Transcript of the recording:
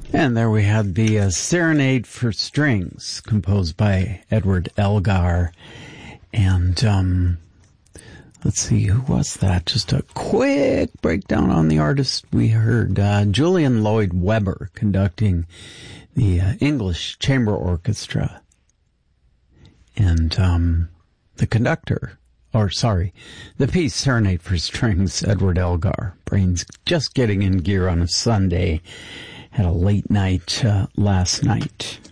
And there we had the Serenade for Strings, composed by Edward Elgar. And let's see, who was that? Just a quick breakdown on the artist. We heard Julian Lloyd Webber conducting the English Chamber Orchestra. And the conductor, the piece Serenade for Strings, Edward Elgar. Brain's just getting in gear on a Sunday. Had a late night last night.